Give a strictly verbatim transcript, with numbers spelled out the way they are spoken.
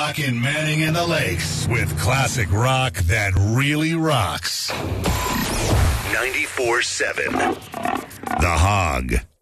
rockin' Manning in the Lakes with classic rock that really rocks. ninety-four seven The Hog.